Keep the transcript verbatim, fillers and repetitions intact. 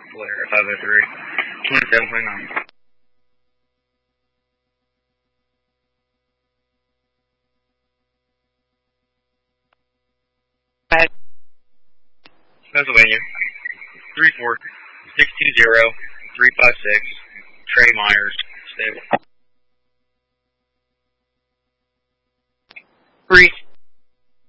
Flare five oh three, twenty-seven twenty-nine. Pennsylvania, three four six two zero three five six, Trey Myers, stable. Three